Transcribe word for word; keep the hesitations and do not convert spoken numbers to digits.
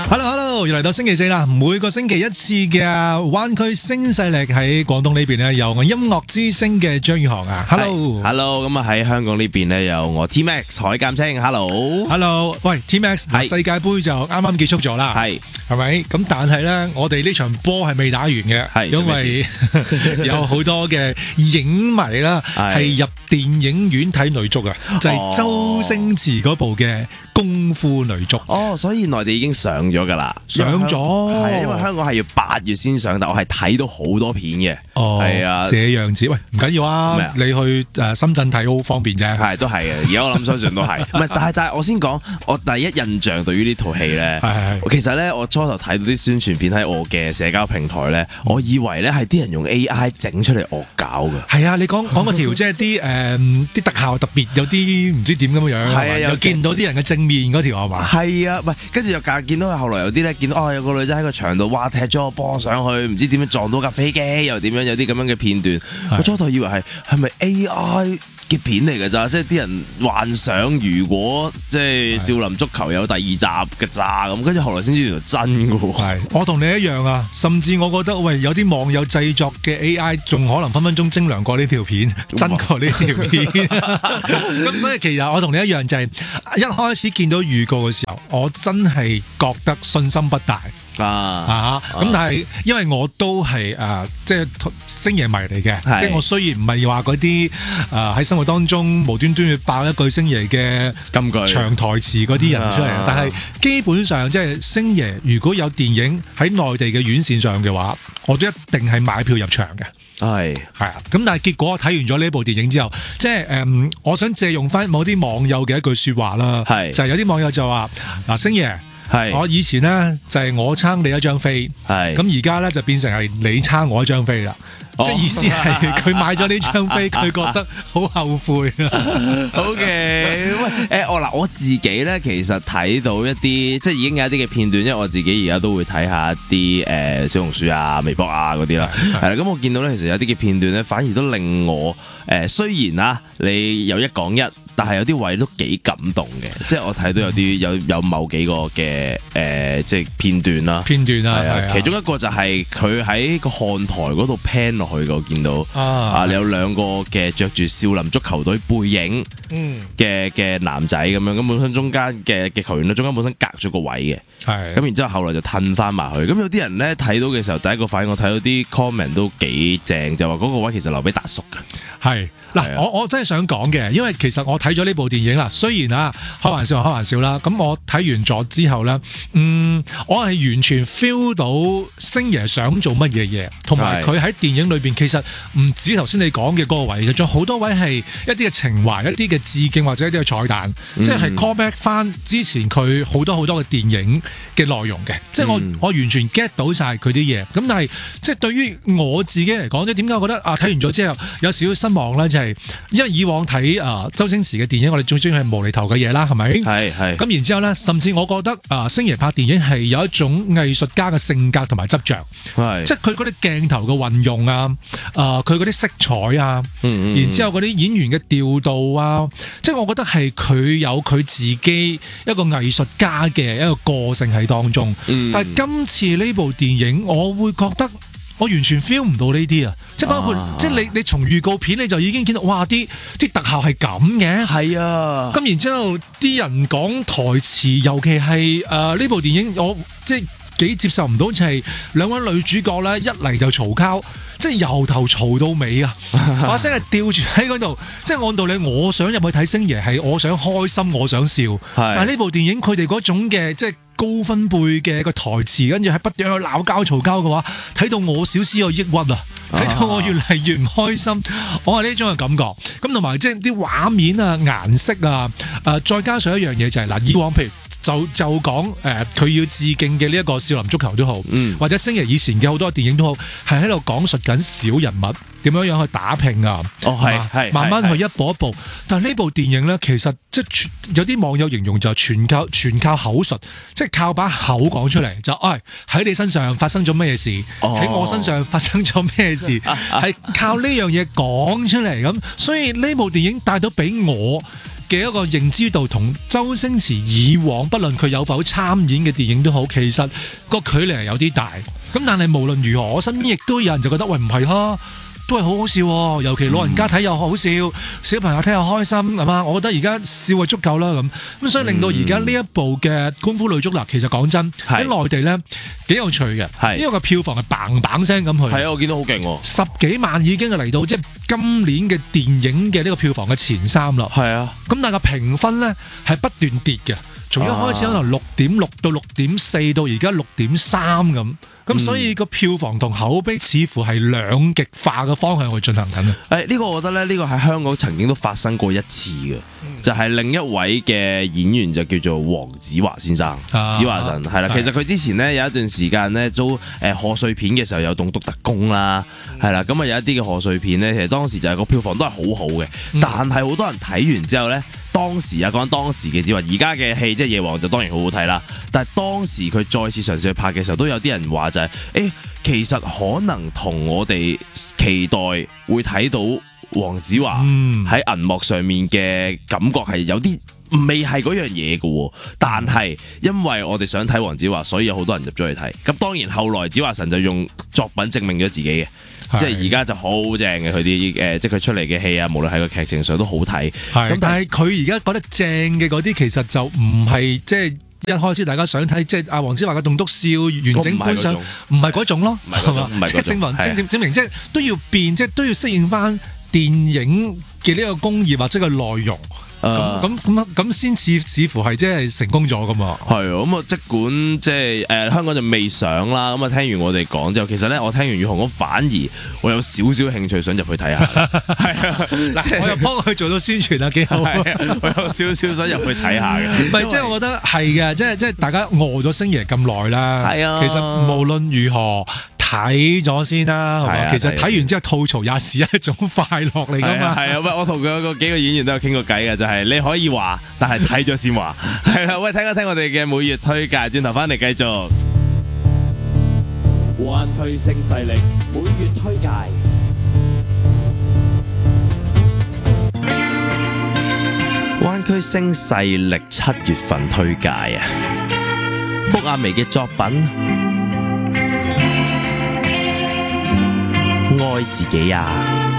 Hello Hello，又嚟到星期四啦！每個星期一次嘅灣區新勢力喺廣東呢邊咧，由我音樂之聲嘅張宇航啊 ，Hello，Hello， 咁啊喺香港呢邊咧，有我 T Max 海鑑清 ，Hello，Hello， 喂 T Max， 世界盃就啱啱結束咗啦， 係係咪？咁但係咧，我哋呢場波係未打完嘅， 係因為有好多嘅影迷啦，係入電影院睇女足啊，就係周星馳嗰部嘅功夫女足。 哦，所以內地已經上咗噶啦， 上咗， 係因為香港係要八月先上，但我係睇到好多片嘅， 哦， 係啊， 這樣子，喂，唔緊要啊，你去誒深圳睇好方便啫， 係都係嘅，而家我諗相信都係，唔係，但係但係我先講，我第一印象對於呢套戲咧，其實咧我初頭睇到啲宣傳片喺我嘅社交平台咧，我以為咧係啲人用 A I 整出嚟惡搞嘅， 係啊，你講講嗰條即係啲誒啲特效特別有啲唔知點咁樣樣，係啊，又見到啲人嘅正面嗰條係嘛， 係啊，喂，跟住又隔見到後來有啲咧見到哦有個女仔喺個場度，哇踢咗個波上去，唔知點樣撞到架飛機，又點樣有啲咁樣嘅片段，我初頭以為係係咪 A I 嘅片嚟㗎咋，即係啲人幻想如果即係少林足球有第二集嘅咋咁，跟住後來先知原來真㗎喎。 係，我同你一樣啊，甚至我覺得喂有啲網友製作嘅 A I 仲可能分分鐘精良過呢條片，真過呢條片。咁所以其實我同你一樣就係、是、一開始見到預告嘅時候，我真係覺得信心不大。啊啊！咁、啊、但係因為我都係誒、呃，即係星爺迷嚟嘅，即係我雖然唔係話嗰啲誒喺生活當中無端端去爆一句星爺嘅金句長台詞嗰啲人出嚟，啊、但係基本上即係星爺如果有電影喺內地嘅院線上嘅話，我都一定係買票入場嘅。係係啊！咁但係結果我睇完咗呢部電影之後，即係誒、呃，我想借用翻某啲網友嘅一句説話啦，係就係有啲網友就話嗱，星爺。係，我以前咧就係、是、我撐你一張飛，係咁而家咧就變成係你撐我一張飛啦。即係意思係佢買咗呢張飛，佢覺得好後悔啊。 好嘅，喂，誒我嗱我自己咧，其實睇到一啲即係已經有一啲嘅片段，因為我自己而家都會睇下一啲誒、呃、小紅書啊、微博啊嗰啲啦，係啦。咁我見到咧，其實有啲嘅片段咧，反而都令我誒、呃、雖然啊，你有一講一。但係有啲位都幾感動嘅，即係我睇到有啲有有某幾個嘅誒、呃，即係片段啦，片段啦，係啊，其中一個就係佢喺個看台嗰度 pan 落去嘅，我見到啊，啊，你有兩個嘅着住少林足球隊背影嘅嘅男仔咁樣，咁本身中間嘅嘅球員咧，中間本身隔咗個位嘅，係，咁然之後後來就褪翻埋去，咁有啲人咧睇到嘅時候，第一個反應我睇到啲 comment 都幾正，就話嗰個位其實留俾達叔嘅，係。嗱，我我真係想講嘅，因為其實我睇咗呢部電影啦，雖然啊開玩笑開玩笑啦，咁我睇完咗之後咧，嗯，我係完全 feel 到星爺想做乜嘢嘢，同埋佢喺電影裏邊其實唔止頭先你講嘅嗰個位嘅，仲有好多位係一啲嘅情懷、一啲嘅致敬或者一啲嘅彩蛋，嗯、即係 call back 翻之前佢好多好多嘅電影嘅內容嘅，即係我、嗯、我完全 get 到晒佢啲嘢，咁但係即係對於我自己嚟講，即係點解我覺得啊睇完咗之後有少少失望咧？就係因為以往睇啊、呃、周星馳嘅電影，我哋最中意係無厘頭嘅嘢啦，係咪？係係。咁然之後咧，甚至我覺得啊、呃，星爺拍電影係有一種藝術家嘅性格同埋執着，係即係佢嗰啲鏡頭嘅運用啊，啊佢嗰啲色彩啊，嗯嗯然之後嗰啲演員嘅調度啊，即係我覺得係佢有佢自己一個藝術家嘅一個個性喺當中。嗯、但係今次呢部電影，我會覺得。我完全 feel 唔到呢啲啊！即係包括，啊、即係你你從預告片你就已經見到，哇！啲啲特效係咁嘅，係啊！咁然之後啲人講台詞，尤其係誒呢部電影，我即係幾接受唔到，就係兩位女主角咧，一嚟就嘈交，即係由頭嘈到尾啊！把聲係吊住喺嗰度，即係按道理，我想入去睇星爺係我想開心，我想笑，但係呢部電影佢哋嗰種嘅即係。高分貝嘅個台詞，跟住喺不斷去鬧交嘈交嘅話，睇到我少少有抑鬱啊，睇到我越嚟越唔開心，我係呢種嘅感覺。咁同埋即係啲畫面啊、顏色啊，誒、呃、再加上一樣嘢就係、是、嗱，以往譬如就就講誒佢要致敬嘅呢一個少林足球都好，嗯、或者星爺以前嘅好多電影都好，係喺度講述緊小人物點樣樣去打拼啊，哦係係慢慢去一步一步。但係呢部電影咧，其實即係有啲網友形容就全靠全靠口述，即係靠把口講出嚟，就誒喺你身上發生咗咩事，喺、哦、我身上發生咗咩事，係靠呢樣嘢講出嚟咁。所以呢部電影帶到俾我嘅一個認知度同周星馳以往不論佢有否參演嘅電影都好，其實個距離係有啲大。咁但係無論如何，我身邊亦都有人就覺得喂唔係啦。都係好好笑喎，尤其老人家睇又好笑，嗯、小朋友睇又開心，係嘛？我覺得而家笑就足夠啦咁，咁所以令到而家呢一部嘅《功夫女足》嗱，其實講真喺內地咧幾有趣嘅，因為個票房係砰砰聲咁去， 係啊，我見到好勁喎， 十幾萬已經係嚟到即係今年嘅電影嘅呢個票房嘅前三啦， 係啊， 咁但係個評分咧係不斷跌嘅，從一開始可能六點六到六點四到而家六點三咁。咁所以個票房同口碑似乎係兩極化嘅方向去進行緊啊！ 誒，呢個我覺得咧，呢個喺香港曾經都發生過一次嘅，嗯、就係另一位嘅演員就叫做黃子華先生，啊、子華神係啦。其實佢之前呢，有一段時間呢，都誒賀歲片嘅時候有棟篤特工啦，係啦、嗯。咁啊有一啲嘅賀歲片呢，其實當時就係個票房都係好好嘅，嗯、但係好多人睇完之後呢。當時啊，講緊當時嘅子華，而家嘅戲即係《夜王》就當然好好睇啦。但係當時佢再次嘗試去拍嘅時候，都有啲人話就係、是，誒，其實可能同我哋期待會睇到黃子華喺銀幕上面嘅感覺係有啲未係嗰樣嘢嘅。但係因為我哋想睇黃子華，所以有好多人入咗去睇。咁當然後來子華神就用作品證明咗自己嘅。即係而家就好正嘅佢啲誒，即係佢出嚟嘅戲啊，無論喺個劇情上都好睇。咁但係佢而家覺得正嘅嗰啲，其實就唔係即係一開始大家想睇，即係阿黃子華嘅棟篤笑完整觀賞，唔係嗰種咯，係嘛？即係證明證證明即係都要變，即係都要適應翻電影嘅呢個工業或者個內容。咁咁咁咁先似似乎係即係成功咗噶嘛？係咁啊，即管即係誒香港就未上啦。咁啊，聽完我哋講之後，其實咧我聽完宇航哥反而我有少少興趣想入去睇下。係啊，嗱，我又幫佢做到宣傳啊，幾好。我有少少想入去睇下嘅。 唔係，即係我覺得係嘅，即係即係大家餓咗星爺咁耐啦。係啊，其實無論如何。睇咗先啦，係嘛？其實睇完之後吐槽也是一種快樂嚟噶嘛。 係啊，喂，我同佢個幾個演員都有傾過偈嘅，就係你可以話，但係睇咗先話。係啦，喂，聽一聽我哋嘅每月推介，轉頭翻嚟繼續。 灣區新勢力每月推介。 灣區新勢力七月份推介啊，卜亞薇嘅作品。愛自己啊！